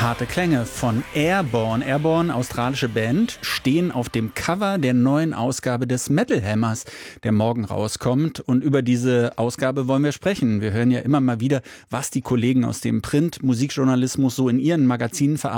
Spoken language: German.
Harte Klänge von Airborne. Airborne, australische Band, stehen auf dem Cover der neuen Ausgabe des Metal Hammers, der morgen rauskommt. Und über diese Ausgabe wollen wir sprechen. Wir hören ja immer mal wieder, was die Kollegen aus dem Print-Musikjournalismus so in ihren Magazinen verarbeiten.